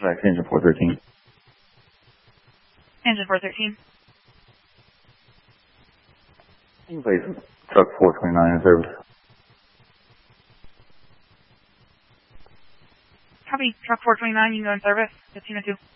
Dispatch engine 413. Engine 413. Can you place truck 429 in service? Copy. Truck 429, you can go in service. 1502.